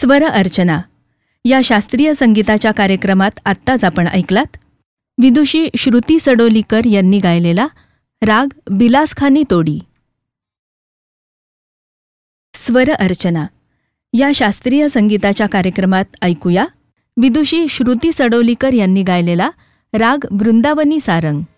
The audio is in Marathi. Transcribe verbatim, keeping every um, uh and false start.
स्वर अर्चना या शास्त्रीय संगीताच्या कार्यक्रमात आत्ताच आपण ऐकलात विदुषी श्रुती सडोलीकर यांनी गायलेला राग बिलासखानी तोडी. स्वर अर्चना या शास्त्रीय संगीताच्या कार्यक्रमात ऐकूया विदुषी श्रुती सडोलीकर यांनी गायलेला राग वृंदावनी सारंग.